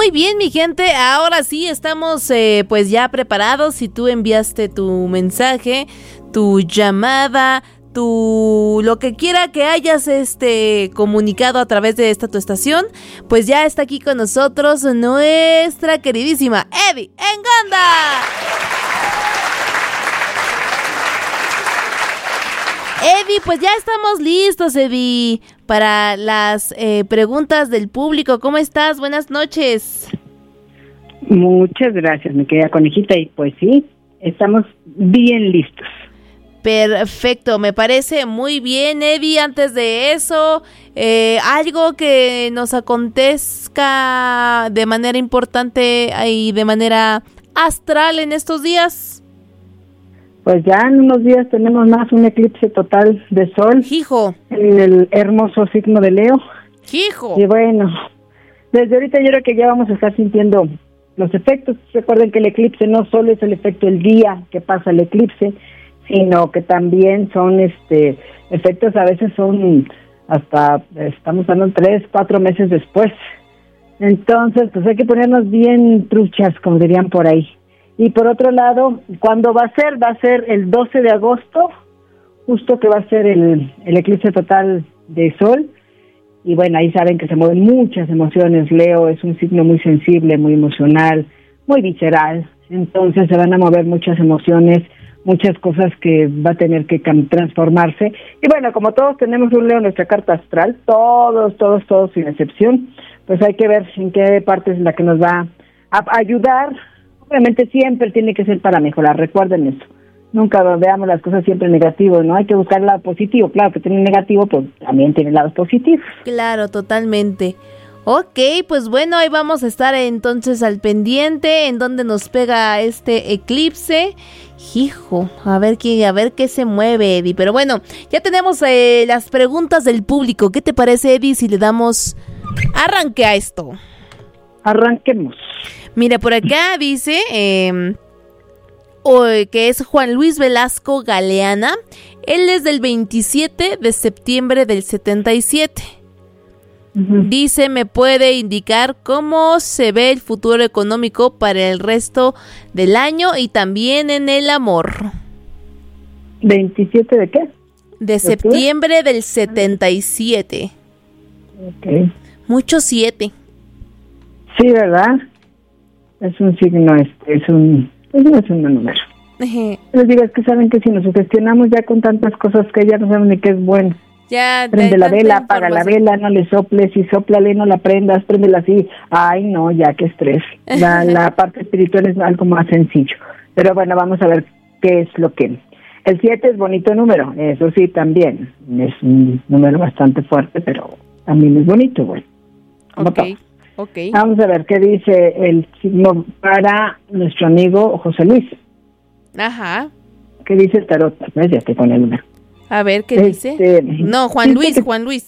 Muy bien, mi gente, ahora sí estamos pues ya preparados. Si tú enviaste tu mensaje, tu llamada, lo que quiera que hayas comunicado a través de esta tu estación, pues ya está aquí con nosotros nuestra queridísima Eddie Enganda. Eddie, pues ya estamos listos, Eddie, para las preguntas del público. ¿Cómo estás? Buenas noches. Muchas gracias, mi querida conejita, y pues sí, estamos bien listos. Perfecto, me parece muy bien, Eddie. Antes de eso, algo que nos acontezca de manera importante y de manera astral en estos días. Pues ya en unos días tenemos más un eclipse total de sol. Hijo. En el hermoso signo de Leo. Hijo. Y bueno, desde ahorita yo creo que ya vamos a estar sintiendo los efectos. Recuerden que el eclipse no solo es el efecto del día que pasa el eclipse, sino que también son efectos, a veces son hasta, estamos hablando 3-4 meses después. Entonces, pues hay que ponernos bien truchas, como dirían por ahí. Y por otro lado, ¿cuándo va a ser? Va a ser el 12 de agosto, justo que va a ser el eclipse total de sol. Y bueno, ahí saben que se mueven muchas emociones. Leo es un signo muy sensible, muy emocional, muy visceral. Entonces se van a mover muchas emociones, muchas cosas que va a tener que transformarse. Y bueno, como todos tenemos un Leo en nuestra carta astral, todos sin excepción, pues hay que ver en qué parte es la que nos va a ayudar. Obviamente siempre tiene que ser para mejorar, recuerden eso. Nunca veamos las cosas siempre negativas, ¿no? Hay que buscar el lado positivo. Claro que tiene negativo, pues también tiene lados positivos. Claro, totalmente. Ok, pues bueno, ahí vamos a estar entonces al pendiente en donde nos pega este eclipse. Hijo, a ver qué se mueve, Eddie. Pero bueno, ya tenemos las preguntas del público. ¿Qué te parece, Eddie, si le damos arranque a esto? Arranquemos. Mira, por acá dice que es Juan Luis Velasco Galeana. Él es del 27 de septiembre del 77. Dice, ¿me puede indicar cómo se ve el futuro económico para el resto del año y también en el amor? ¿27 de qué? De septiembre del 77. Ok. Mucho 7. Sí, ¿verdad? Es un signo, es un número. Les digo, es que saben que si nos sugestionamos ya con tantas cosas que ya no saben ni qué es bueno. Ya, prende la vela, apaga la vela, no le soples, y sóplale, no la prendas, préndela así. Ay, no, ya, qué estrés. La parte espiritual es algo más sencillo. Pero bueno, vamos a ver qué es lo que... El 7 es bonito número, eso sí, también. Es un número bastante fuerte, pero también es bonito, bueno. Okay. Vamos a ver qué dice el signo para nuestro amigo José Luis. Ajá. ¿Qué dice el tarot? ¿Ves? Ya te pone el número. A ver, ¿qué dice? No, Juan Luis. Juan Luis,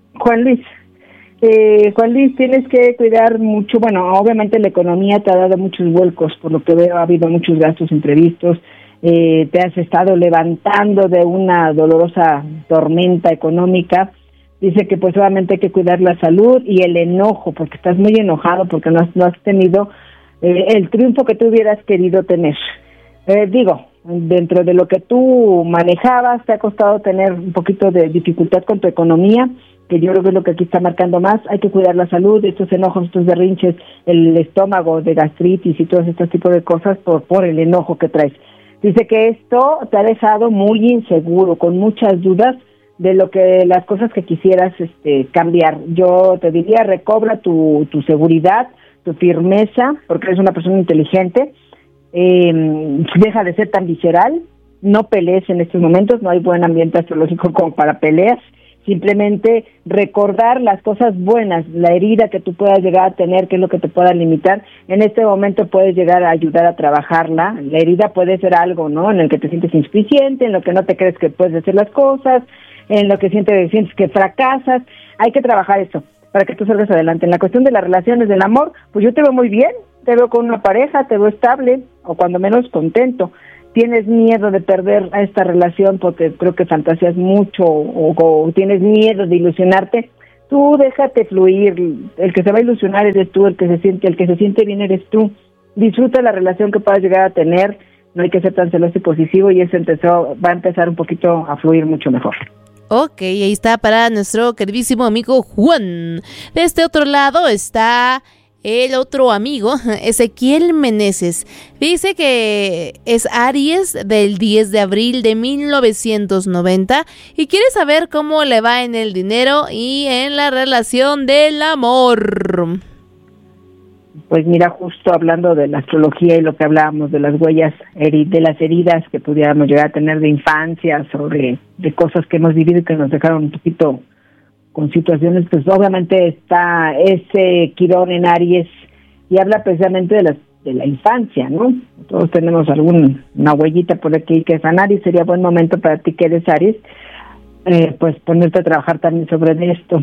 tienes que cuidar mucho. Bueno, obviamente la economía te ha dado muchos vuelcos, por lo que veo ha habido muchos gastos imprevistos. Te has estado levantando de una dolorosa tormenta económica. Dice que pues obviamente hay que cuidar la salud y el enojo, porque estás muy enojado porque no has tenido el triunfo que tú hubieras querido tener. Dentro de lo que tú manejabas, te ha costado tener un poquito de dificultad con tu economía, que yo creo que es lo que aquí está marcando más. Hay que cuidar la salud, estos enojos, estos berrinches, el estómago de gastritis y todos estos tipos de cosas por el enojo que traes. Dice que esto te ha dejado muy inseguro, con muchas dudas de las cosas que quisieras cambiar. Yo te diría, recobra tu seguridad, tu firmeza, porque eres una persona inteligente. Deja de ser tan visceral, no pelees en estos momentos, no hay buen ambiente astrológico como para peleas. Simplemente recordar las cosas buenas, la herida que tú puedas llegar a tener, que es lo que te pueda limitar. En este momento puedes llegar a ayudar a trabajarla. La herida puede ser algo, ¿no?, en el que te sientes insuficiente, en lo que no te crees que puedes hacer las cosas, en lo que sientes que fracasas. Hay que trabajar eso para que tú salgas adelante. En la cuestión de las relaciones, del amor, pues yo te veo muy bien, te veo con una pareja, te veo estable, o cuando menos contento. Tienes miedo de perder a esta relación porque creo que fantaseas mucho o tienes miedo de ilusionarte. Tú déjate fluir, el que se va a ilusionar eres tú, el que se siente bien eres tú. Disfruta la relación que puedas llegar a tener, no hay que ser tan celoso y posesivo, y eso va a empezar un poquito a fluir mucho mejor. Ok, ahí está para nuestro queridísimo amigo Juan. De este otro lado está el otro amigo, Ezequiel Meneses. Dice que es Aries del 10 de abril de 1990 y quiere saber cómo le va en el dinero y en la relación del amor. Pues mira, justo hablando de la astrología y lo que hablábamos de las huellas, de las heridas que pudiéramos llegar a tener de infancia, de cosas que hemos vivido y que nos dejaron un poquito con situaciones, pues obviamente está ese Quirón en Aries y habla precisamente de la infancia, ¿no? Todos tenemos una huellita por aquí que es en Aries. Sería buen momento para ti que eres Aries, pues ponerte a trabajar también sobre esto.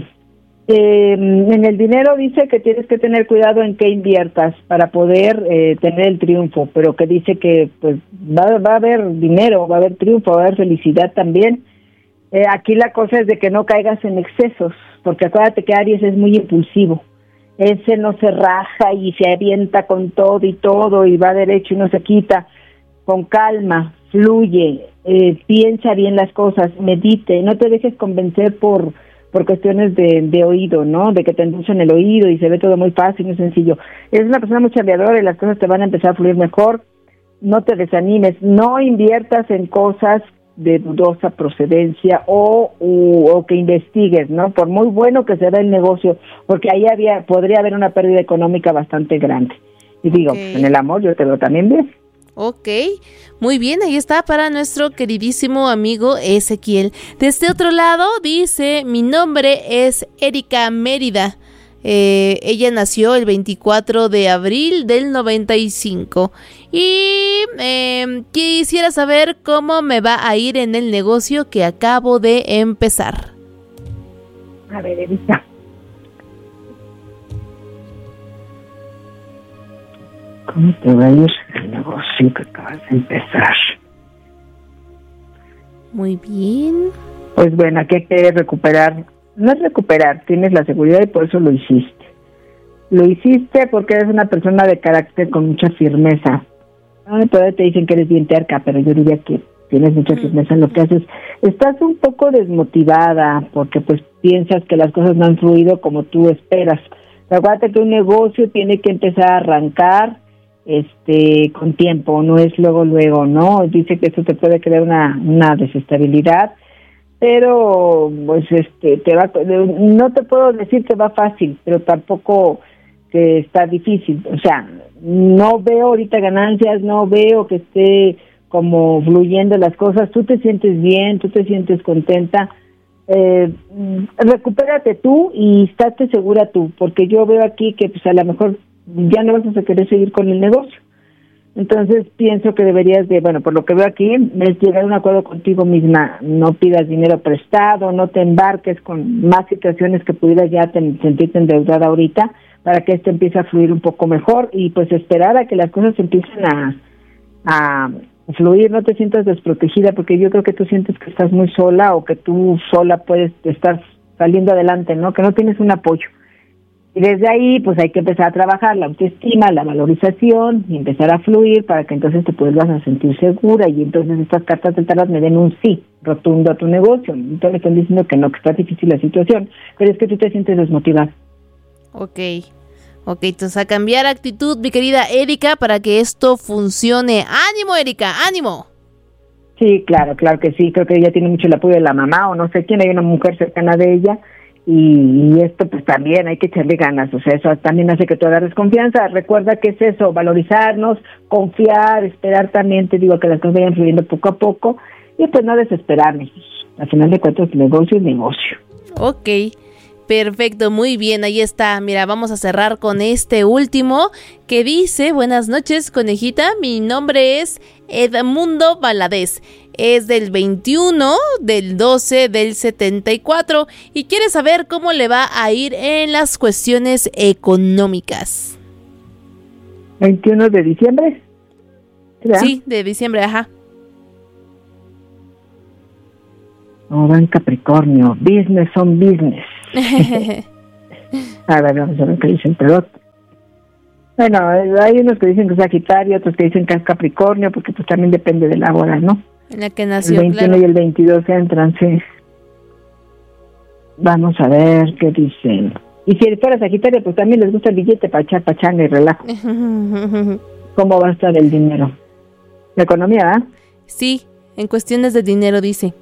En el dinero dice que tienes que tener cuidado en qué inviertas para poder tener el triunfo, pero que dice que pues va a haber dinero, va a haber triunfo, va a haber felicidad también. Aquí la cosa es de que no caigas en excesos, porque acuérdate que Aries es muy impulsivo. Ese no se raja y se avienta con todo y va derecho y no se quita. Con calma, fluye, piensa bien las cosas, medite, no te dejes convencer por cuestiones de oído, ¿no? De que te endulzan el oído y se ve todo muy fácil, muy sencillo. Eres una persona muy chambeadora y las cosas te van a empezar a fluir mejor. No te desanimes, no inviertas en cosas de dudosa procedencia o que investigues, ¿no? Por muy bueno que sea el negocio, porque ahí podría haber una pérdida económica bastante grande. Y digo, okay, en el amor yo te veo también bien. Ok, muy bien, ahí está para nuestro queridísimo amigo Ezequiel. De este otro lado dice, mi nombre es Erika Mérida. Ella nació el 24 de abril del 95 y quisiera saber cómo me va a ir en el negocio que acabo de empezar. A ver, Erika. ¿Cómo te va a ir el negocio que acabas de empezar? Muy bien. Pues bueno, aquí hay que recuperar. No es recuperar, tienes la seguridad y por eso lo hiciste. Lo hiciste porque eres una persona de carácter con mucha firmeza. Todavía te dicen que eres bien terca, pero yo diría que tienes mucha firmeza en lo que haces. Estás un poco desmotivada porque pues piensas que las cosas no han fluido como tú esperas. Acuérdate que un negocio tiene que empezar a arrancar con tiempo, no es luego, ¿no? Dice que eso te puede crear una desestabilidad, pero pues no te puedo decir que va fácil, pero tampoco que está difícil. O sea, no veo ahorita ganancias, no veo que esté como fluyendo las cosas. Tú te sientes bien, tú te sientes contenta. Recupérate tú y estate segura tú, porque yo veo aquí que pues a lo mejor ya no vas a querer seguir con el negocio. Entonces pienso que deberías por lo que veo aquí, es llegar a un acuerdo contigo misma. No pidas dinero prestado, no te embarques con más situaciones que pudieras ya sentirte endeudada ahorita, para que esto empiece a fluir un poco mejor y pues esperar a que las cosas empiecen a fluir. No te sientas desprotegida, porque yo creo que tú sientes que estás muy sola o que tú sola puedes estar saliendo adelante, ¿no? Que no tienes un apoyo. Y desde ahí, pues hay que empezar a trabajar la autoestima, la valorización y empezar a fluir para que entonces te vuelvas a sentir segura y entonces estas cartas del tarot me den un sí rotundo a tu negocio. Entonces me están diciendo que no, que está difícil la situación, pero es que tú te sientes desmotivada. Ok, entonces a cambiar actitud, mi querida Erika, para que esto funcione. ¡Ánimo, Erika! ¡Ánimo! Sí, claro que sí. Creo que ella tiene mucho el apoyo de la mamá o no sé quién, hay una mujer cercana de ella. Y esto pues también hay que echarle ganas, o sea, eso también hace que tú agarres confianza. Recuerda que es eso, valorizarnos, confiar, esperar también, te digo, que las cosas vayan fluyendo poco a poco y pues no desesperarnos. Al final de cuentas, negocio es negocio. Ok, perfecto, muy bien, ahí está. Mira, vamos a cerrar con este último que dice, buenas noches, conejita, mi nombre es Edmundo Valadez. Es del 21 del 12 del 74 y quiere saber cómo le va a ir en las cuestiones económicas. 21 de diciembre. ¿Será? Sí, de diciembre, ajá. Va en Capricornio, business on business. A ver, vamos a ver qué dicen, pero bueno, hay unos que dicen que es Sagitario, otros que dicen que es Capricornio, porque pues también depende de la hora, ¿no? En la que nació, el 21 claro. Y el 22 entran, sí. Vamos a ver qué dicen. Y si fuera Sagitario, pues también les gusta el billete para echar pachanga y relajo. ¿Cómo va a estar el dinero? ¿La economía, ¿verdad? Sí, en cuestiones de dinero, dice.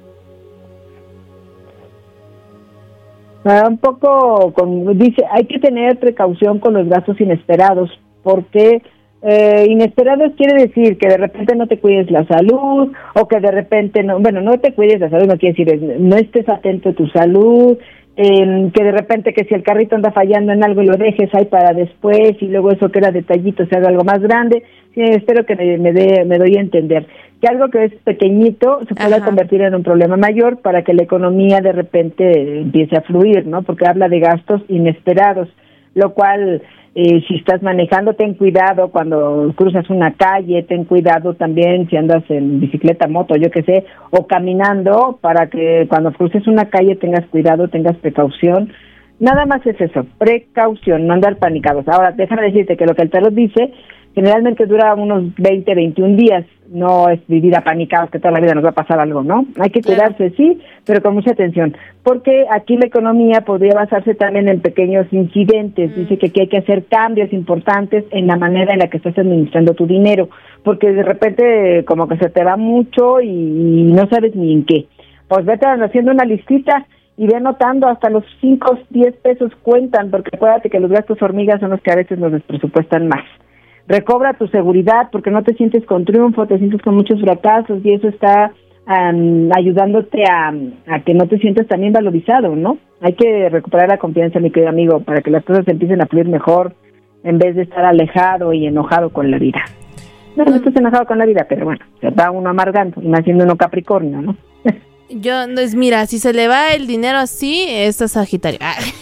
Un poco, dice, hay que tener precaución con los gastos inesperados, porque inesperados quiere decir que de repente no te cuides la salud, o que de repente no te cuides la salud, no quiere decir no estés atento a tu salud, que de repente que si el carrito anda fallando en algo y lo dejes ahí para después, y luego eso que era detallito se haga algo más grande. Sí, espero que me doy a entender que algo que es pequeñito se pueda convertir en un problema mayor para que la economía de repente empiece a fluir, ¿no? Porque habla de gastos inesperados, lo cual si estás manejando, ten cuidado cuando cruzas una calle, ten cuidado también si andas en bicicleta, moto, yo qué sé, o caminando, para que cuando cruces una calle tengas cuidado, tengas precaución. Nada más es eso, precaución, no andar panicados. Ahora, déjame decirte que lo que el tarot dice generalmente dura unos 20, 21 días, no es vivir apanicados que toda la vida nos va a pasar algo, ¿no? Hay que cuidarse, sí, pero con mucha atención, porque aquí la economía podría basarse también en pequeños incidentes. Dice que aquí hay que hacer cambios importantes en la manera en la que estás administrando tu dinero, porque de repente como que se te va mucho y no sabes ni en qué. Pues vete haciendo una listita y ve anotando, hasta los 5, 10 pesos cuentan, porque acuérdate que los gastos hormigas son los que a veces nos despresupuestan más. Recobra tu seguridad, porque no te sientes con triunfo, te sientes con muchos fracasos, y eso está ayudándote a que no te sientas también valorizado, ¿no? Hay que recuperar la confianza, mi querido amigo, para que las cosas empiecen a fluir mejor, en vez de estar alejado y enojado con la vida. No estás enojado con la vida, pero bueno, se va uno amargando, y más siendo uno Capricornio, ¿no? Mira, si se le va el dinero así, es Sagitario.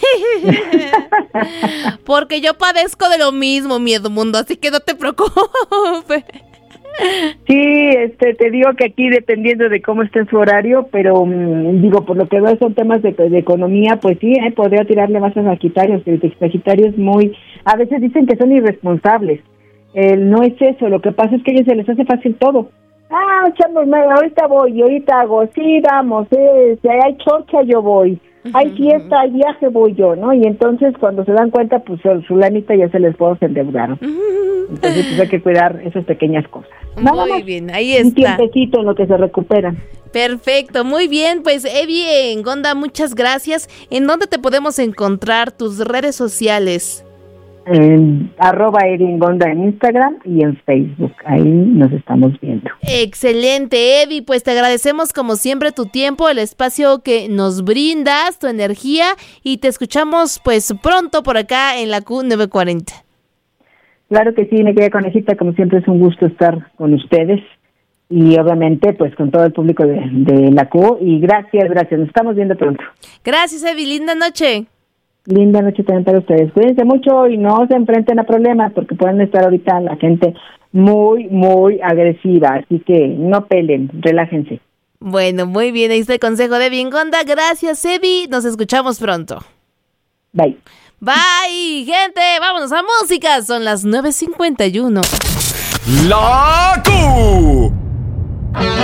Porque yo padezco de lo mismo, mi Edmundo, así que no te preocupes. Sí, te digo que aquí dependiendo de cómo esté en su horario, pero digo, por lo que veo son temas de economía, pues sí, podría tirarle más a Sagitario. Sagitario es muy, a veces dicen que son irresponsables. No es eso, lo que pasa es que a ellos se les hace fácil todo. Chambos, ahorita voy, ahorita hago, sí, vamos, si hay chorcha yo voy, hay fiesta, hay viaje, voy yo, ¿no? Y entonces cuando se dan cuenta, pues su lanita ya se les se endeudaron. Entonces pues hay que cuidar esas pequeñas cosas. Muy bien, ahí está. Un tiempecito en lo que se recuperan. Perfecto, muy bien, pues Evi Ngonda, muchas gracias. ¿En dónde te podemos encontrar, tus redes sociales? En @Evingonda en Instagram y en Facebook, ahí nos estamos viendo. Excelente, Evi, pues te agradecemos como siempre tu tiempo, el espacio que nos brindas, tu energía, y te escuchamos pues pronto por acá en la Q940. Claro que sí, mi querida conejita, como siempre es un gusto estar con ustedes y obviamente pues con todo el público de la Q, y gracias, nos estamos viendo pronto. Gracias, Evi, linda noche. Linda noche también para ustedes. Cuídense mucho y no se enfrenten a problemas, porque pueden estar ahorita la gente muy, muy agresiva. Así que no peleen, relájense. Bueno, muy bien. Ahí está el consejo de Evi Ngonda. Gracias, Evi. Nos escuchamos pronto. Bye. Bye, gente. Vámonos a música. Son las 9:51. La Q.